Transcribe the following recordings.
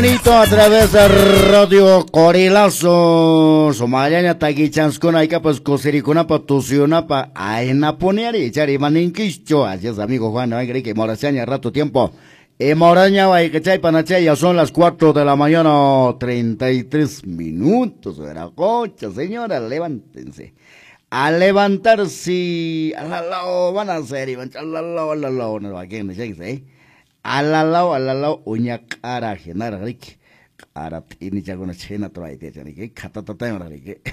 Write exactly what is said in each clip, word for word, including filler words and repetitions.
A través de Radio Corilazo, Somalia, Taguichanskuna, y capas cosiricuna, patusiona, pa, aina poniari, chari maninquicho, así es, amigo Juan, no hay que moraña rato tiempo. Y moraña, va, y que chay panachay, ya son las cuatro de la mañana, treinta y tres minutos, era cocha, señora, levántense. A levantarse, a la lao, van a hacer, y van a la lao, a la lao, no, aquí no sé, ¿eh? A la lao, a la lao, uña cara, genar, rique. Ahora ini chagona chena trae te chani que catatata que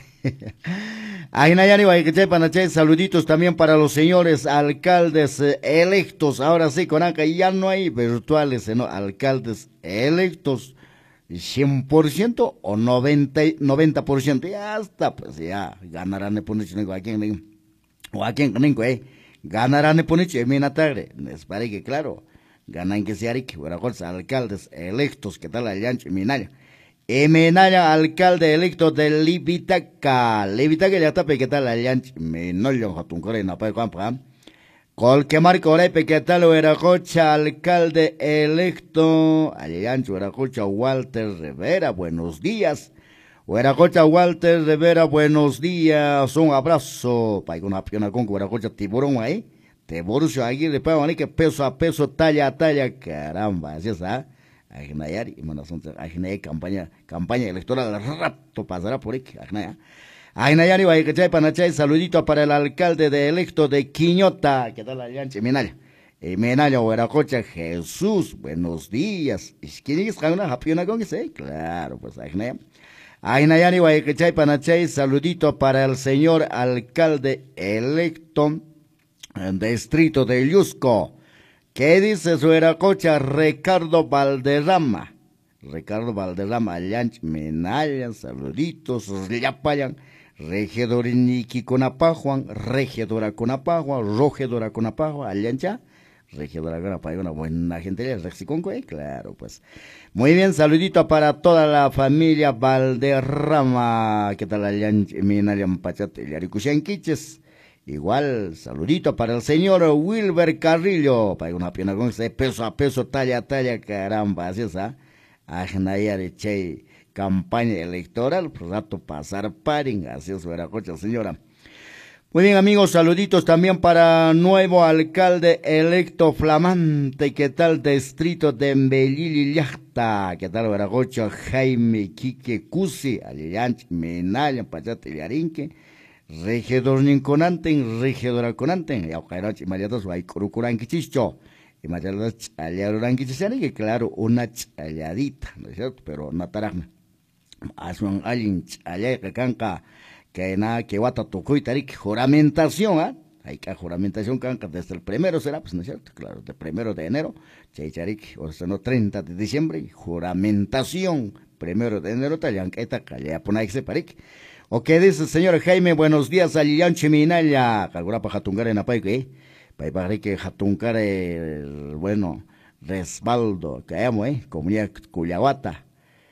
Aina yani va que chepan che saluditos también para los señores alcaldes electos. Ahora sí con acá ya no hay virtuales, no alcaldes electos cien por ciento o noventa por ciento. Ya está, pues ya ganarán de poner chino a quien o a quien ningo eh ganarán de poner chino tarde. Les parece que claro. Ganan que se que fuera cosa alcaldes electos que tal allá en Minaya. Minaya alcalde electo de Libitaca. Libitaca ya está que tal allá en Minaya hatun kore na pa kwampa. Col que marco orepe que tal era cocha alcalde electo allá en Hueracocha Walter Rivera. Buenos días. Hueracocha Walter Rivera, buenos días. Un abrazo. Pa una piona con Hueracocha tiburón ahí. Te Borusio Aguirre, para que peso a peso, talla a talla, caramba, así está. Agnayar y Manasonte, Agnay, campaña, campaña electoral, rato pasará por aquí, Agnaya. Agnayar y Guayacachay, Panachay, saludito para el alcalde de electo de Quiñota, ¿qué tal allá en Minaya? Y Minaya, Hueracocha, Jesús, buenos días. ¿Quién es una japiona con ese? Claro, pues Agnaya. Agnayar y Guayacachay, Panachay, saludito para el señor alcalde electo distrito de Yusco. ¿Qué dice su Hueracocha? Ricardo Valderrama. Ricardo Valderrama, Llanch Menaya, saluditos, Yapayan, regidor Niki Conapajuan, regidora Conapajuan, regidora Conapajuan, Allancha, regidora Conapajuan, una buena gente de Rexiconco, eh, claro, pues. Muy bien, saludito para toda la familia Valderrama. ¿Qué tal Allanch Menaya, Pachate, Yaricushanquiches? Igual, saludito para el señor Wilber Carrillo, para una pierna con ese peso a peso, talla a talla, caramba, así es, ¿ah? Agnayar che campaña electoral, por rato pasar paring, así es, Hueracocha, señora. Muy bien, amigos, saluditos también para nuevo alcalde electo flamante, ¿qué tal? Distrito de Mbellili Llacta, ¿qué tal, Hueracocha? Jaime Quique Cusi, Alillanch, Menaya, Pachate, Yarinque. Regidor Ninconanten, regidora Conanten, y Aucairach y Mariatos, hay Curucuranquichicho, y Mariatos Challaruranquichichani, que claro, una challadita, ¿no es cierto? Pero no tarajna. Asuan alguien challay que canca, que nada, que guata tocó y tarik, juramentación, ¿ah? Hay que juramentación canca desde el primero será, pues no es cierto, claro, del primero de enero, Chaycharik, o sea, no, treinta de diciembre, juramentación, primero de enero, tallanqueta, callaya, ponaix parik. ¿O qué dice el señor Jaime? Buenos días, Alillan Chiminaya. Calgura para jatungar en Apaique, ¿eh? Para que jatungar el, bueno, resbaldo, que amo, ¿eh? Comunidad Cuyahuata.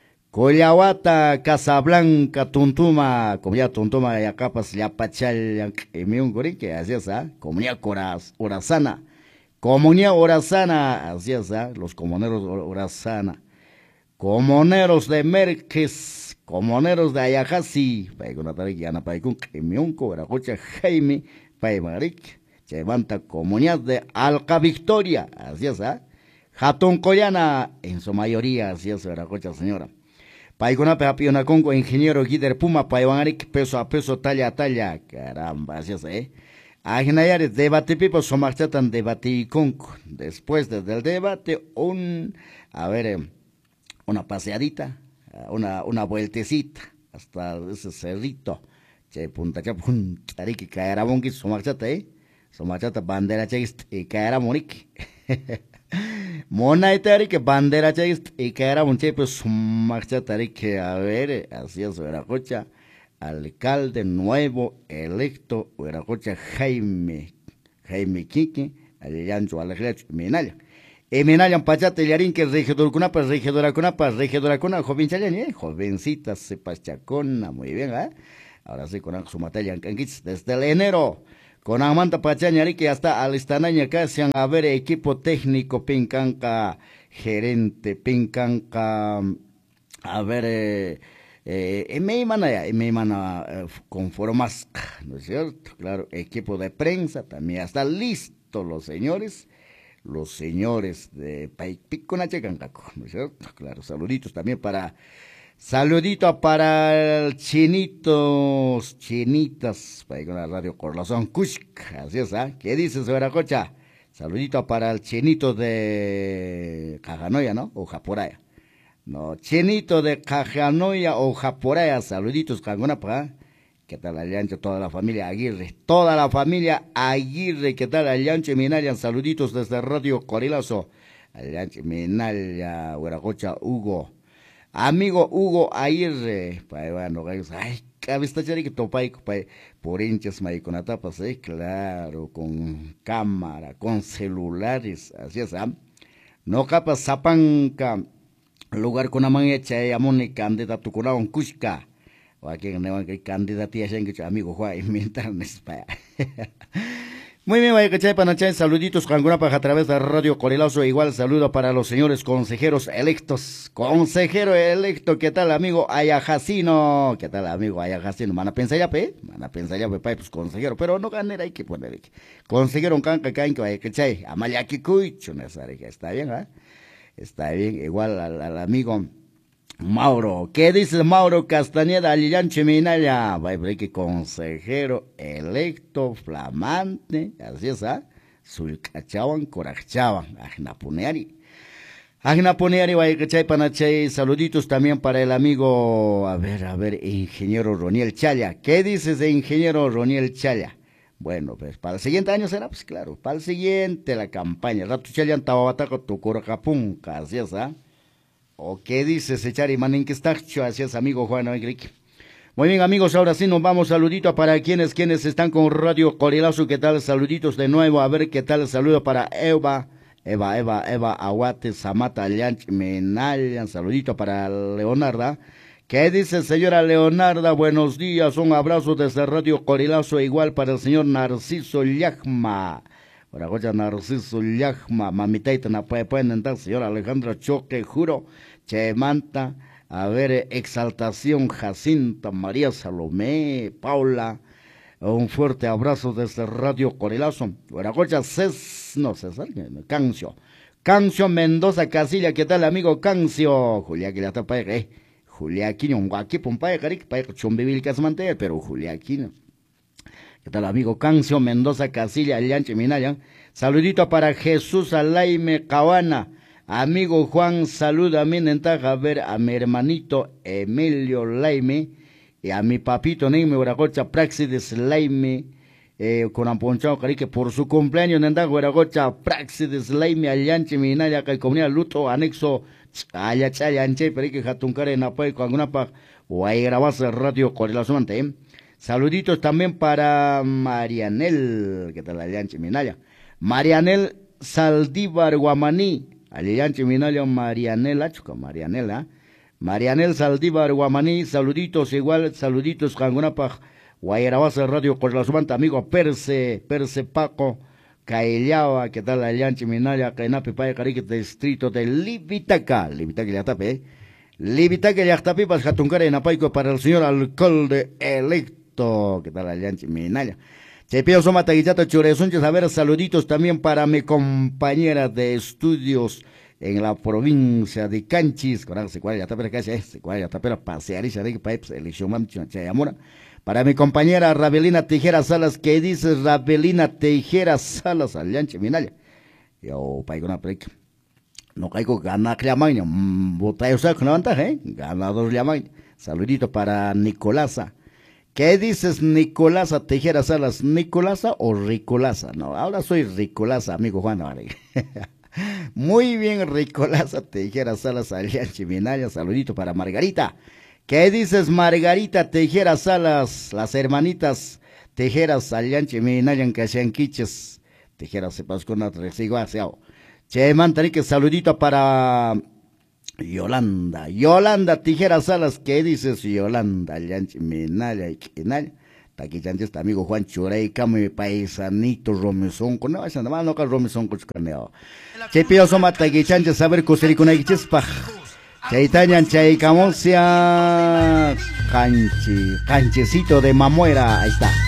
Cuyahuata, Casablanca, Tuntuma, comunidad Tuntuma, Yacapas, Yapachal, Emiunguri, que así es, ¿ah? Comunidad Orazana. Comunidad Orazana, así es, ¿ah? Los comuneros Orazana. Comuneros de Merques. Comuneros de Ayajasi, Paigunatarik, Yana Paikun, Emiunco, Hueracocha, Jaime, Paimarik, levanta comunidad de Alca Victoria, así es, ¿ah? Jatón Coyana, en su mayoría, así es, Hueracocha, señora. Paigunape, Apionaconco, ingeniero Guider Puma, Paimarik, peso a peso, talla a talla, caramba, así es, ¿eh? Aginayares, debate pipo, somarchatan, debate y conco. Después del debate, un, a ver, una paseadita. Una, una vueltecita hasta ese cerrito, che punta che punta que caerá monqui su marchata, eh, su marchata bandera chest y caerá monique. Mona y tari que bandera chest y caerá monche pues su marchata que a ver, así es Hueracocha, alcalde nuevo electo Hueracocha Jaime, Jaime Quique, Alillancho Alejandro Minaya. Emenayan Pachate Yarinque, regidor Cunapa, regidora Cunapa, regidora Cuna, joven Chayani, eh, jovencita Sepachacona, muy bien, ¿eh? Ahora sí, con su materia en Canquitz, desde el enero, con Amanta Pachañari, que hasta Alistanaña, casi a ver equipo técnico, Pincanca, gerente, Pincanca, A ver, eh, eh, me mana, me mana eh, con formas, ¿no es cierto? Claro, equipo de prensa, también ya están listos los señores, los señores de Paipico Nachecancaco, ¿no es cierto? Claro, saluditos también para, saludito para el chinitos, chinitas, para ir con la radio Corlazón Cushk, así es, ¿ah? ¿Qué dices, Veracocha? Saludito para el chinito de Cajanoya, ¿no? O Japoraya. No, chinito de Cajanoya o Japoraya, saluditos, Cangonapa. ¿Qué tal, Aliancho? Toda la familia Aguirre, toda la familia Aguirre, ¿qué tal, Aliancho Minalian? Saluditos desde Radio Corilazo. Aliancho Minalia, Hueracocha, Hugo. Amigo Hugo Aguirre, pa, bueno, ay, cabeza chari que topay, por hinchas, maiconatapas, eh, claro, con cámara, con celulares, así es, ¿ah? No capas zapanca. Lugar con amang echa y amoni candidato con un cusca o aquí en el candidato ya que amigo Juan inventar en España. Muy bien, vaya que chay panachay, saluditos Cangunapaja a través de Radio Corilazo, igual saludo para los señores consejeros electos. Consejero electo, ¿qué tal, amigo Ayajacino? ¿Qué tal, amigo Ayajacino? Van a pensar ya, pe, van a pensar ya, pe, pues consejero, pero no ganar, hay que poner aquí. Consejero en canca, canca, vaya que chay, amayaki cuicho, está bien, ¿ah? ¿eh? Está bien, igual al, al amigo Mauro. ¿Qué dice Mauro Castañeda, Alianche Minaya? Va a que consejero electo, flamante, así es, ¿ah? Sulcachaban, corachaban, agnapuneari. Agnapuneari, va a que chay panachay, saluditos también para el amigo, a ver, a ver, ingeniero Roniel Chaya. ¿Qué dices de ingeniero Roniel Chaya? Bueno, pues para el siguiente año será, pues claro, para el siguiente la campaña. Rato chalian tabataco tu coracapun, así es, ¿ah? ¿O qué dices, Echari Maninquistacho? Así es, amigo Juan Agrique. Muy bien, amigos, ahora sí nos vamos. Saludito para quienes, quienes están con Radio Corilazo. ¿Qué tal? Saluditos de nuevo. A ver qué tal. Saludo para Eva, Eva, Eva, Eva, Aguate, Samata, Llanch, Menalian. Saludito para Leonarda. ¿Qué dice, señora Leonarda? Buenos días, un abrazo desde Radio Corilazo, igual para el señor Narciso Llagma. Ahora, goya Narciso Llagma, mamitaita, na puede, pueden entrar, señora Alejandra Choque, juro, Chemanta, a ver, Exaltación, Jacinta, María Salomé, Paula, un fuerte abrazo desde Radio Corilazo. Ahora, goya Cés, no, César, Cancio, Cancio Mendoza Casilla, ¿qué tal, amigo Cancio? Julia, que ya está para eh. Juliaquino, un guaqui, pompaya, caric, para chumbibil que se pero Juliaquino. ¿Qué tal, amigo Cancio Mendoza Casilla, Alianche Minaya? Saludito para Jesús Alaime Cabana. Amigo Juan, saluda a mi nentaja a ver a mi hermanito Emilio Laime y a mi papito Neime Uragocha Praxides Laime, eh, con Amponchao Carique por su cumpleaños, nentaja Uragocha Praxides Laime, Alianche Minaya, que comunidad luto anexo. Allá chaya anche pero que jatuncare en apoyo con alguna pa o ahí grabas Radio Corilazo, ¿eh? Saluditos también para Marianel, ¿qué tal, Alianche Minaya? Marianel Saldívar Guamaní, Alianche Minaya, Marianel, achuca, Marianela, Marianel Saldívar Guamaní, saluditos igual, saluditos con alguna pa o ahí grabas Radio Corilazo, amigo Perse, Perse Paco. Caellaba, ¿qué tal, Alianche Minaya? Cainapi, Paya, Carique, distrito de Libitaca, Libitaca, ya tape, Libitaca, ya tape, para Jatuncare, en Apaico, para el señor alcalde electo, ¿qué tal, Alianche Minaya? Chepeo Soma Taguichata Churezunches, a ver, saluditos también para mi compañera de estudios en la provincia de Canchis, con se cuál ya tape, se cuál ya tape, paseariza de Pipes, elección mamcho, Chayamora. Para mi compañera Rabelina Tejera Salas, ¿qué dices, Rabelina Tejera Salas, Alianche Minaya? Yo, paigona prek. No caigo gana llamaña, botayo saco una ventaja, ¿eh? Ganador llamaña. Saludito para Nicolasa. ¿Qué dices, Nicolasa Tejera Salas? ¿Nicolasa o Ricolasa? No, ahora soy Ricolasa, amigo Juan. Muy bien, Ricolasa Tejera Salas, Alianche Minaya. Saludito para Margarita. ¿Qué dices, Margarita Tejera Salas? Las hermanitas Tejeras Alianche Minayan Cachianquiches. Tejeras se pasó con una recibo aseado. Che, mantarique, saludito para Yolanda. Yolanda Tejera Salas, ¿qué dices, Yolanda? Alianche Minaya y Quinaya. Taquichantes, amigo Juan Churey, mi paisanito Romesón, con no, esa nada más no que Romesón con su caneo. Che, pío soma taquichantes, saber coserico na ichespaj. Chaitañan Chaicamosia, canchi, canchecito de mamuera, ahí está.